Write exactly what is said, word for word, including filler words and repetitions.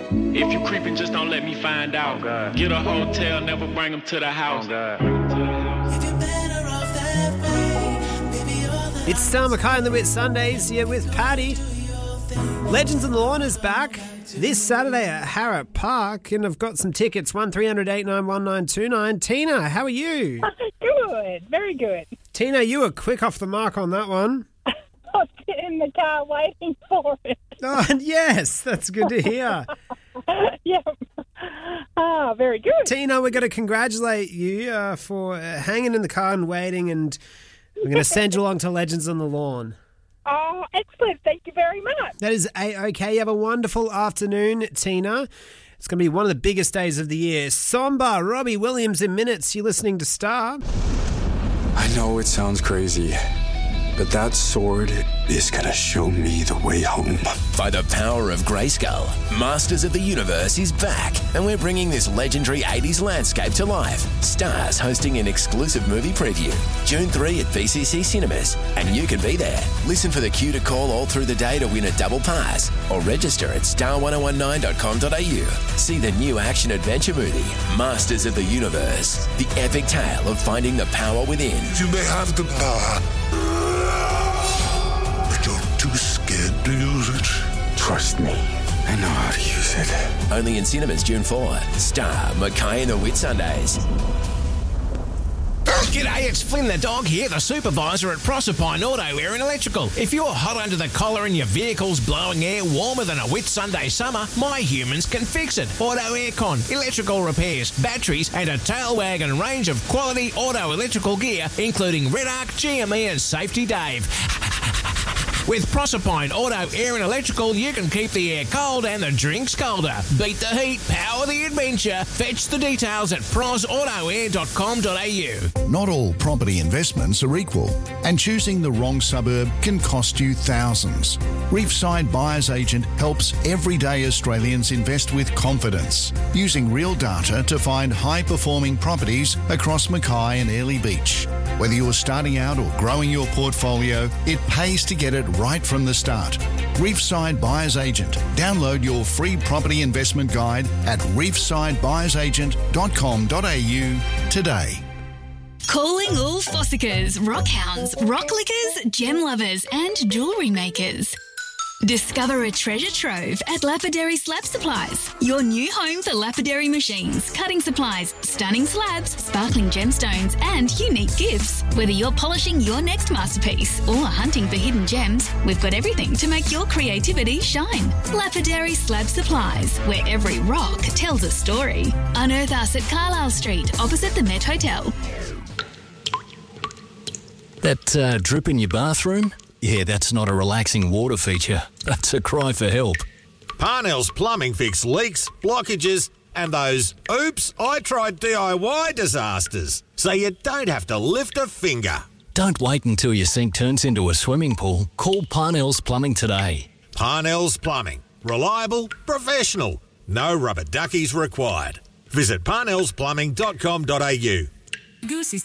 If you creeping, just don't let me find out. Oh, Get a hotel, never bring them to the house. It's Star Mackay and the Whitsundays here with Paddy. Legends on the Lawn is back this Saturday at Harrop Park, and I've got some tickets, one three hundred eight nine one nine two nine. Tina, how are you? Good, very good. Tina, you were quick off the mark on that one. I was in the car waiting for it. Oh, yes, that's good to hear. Yeah. Ah, very good. Tina, we're going to congratulate you uh, for uh, hanging in the car and waiting, and we're going to send you along to Legends on the Lawn. Oh, excellent. Thank you very much. That is A-OK. You have a wonderful afternoon, Tina. It's going to be one of the biggest days of the year. Somba, Robbie Williams in minutes. You're listening to Star. I know it sounds crazy, but that sword is going to show me the way home. By the power of Grayskull, Masters of the Universe is back, and we're bringing this legendary eighties landscape to life. Star's hosting an exclusive movie preview, June third at B C C Cinemas, and you can be there. Listen for the cue to call all through the day to win a double pass, or register at star ten nineteen dot com dot a u. See the new action-adventure movie, Masters of the Universe, the epic tale of finding the power within. You may have the power, but you're too scared to use it. Trust me, I know how to use it. Only in cinemas June fourth. Star, Mackay and the Whitsundays. G'day, it's Flynn the dog here, the supervisor at Proserpine Auto Air and Electrical. If you're hot under the collar and your vehicle's blowing air warmer than a Whitsunday summer, my humans can fix it. Auto aircon, electrical repairs, batteries, and a tail wagon range of quality auto electrical gear, including Red Arc, G M E and Safety Dave. With Proserpine Auto Air and Electrical, you can keep the air cold and the drinks colder. Beat the heat, power the adventure. Fetch the details at pros auto air dot com dot a u. Not all property investments are equal, and choosing the wrong suburb can cost you thousands. Reefside Buyers Agent helps everyday Australians invest with confidence, using real data to find high-performing properties across Mackay and Airlie Beach. Whether you're starting out or growing your portfolio, it pays to get it right from the start. Reefside Buyers Agent. Download your free property investment guide at reefside buyers agent dot com dot a u today. Calling all Fossicas, rockhounds, rock lickers, gem lovers and jewellery makers. Discover a treasure trove at Lapidary Slab Supplies, your new home for lapidary machines, cutting supplies, stunning slabs, sparkling gemstones and unique gifts. Whether you're polishing your next masterpiece or hunting for hidden gems, we've got everything to make your creativity shine. Lapidary Slab Supplies, where every rock tells a story. Unearth us at Carlisle Street, opposite the Met Hotel. That uh, drip in your bathroom? Yeah, that's not a relaxing water feature. That's a cry for help. Parnell's Plumbing fix leaks, blockages and those oops, I tried D I Y disasters. So you don't have to lift a finger. Don't wait until your sink turns into a swimming pool. Call Parnell's Plumbing today. Parnell's Plumbing. Reliable, professional. No rubber duckies required. Visit parnells plumbing dot com dot a u. Goosey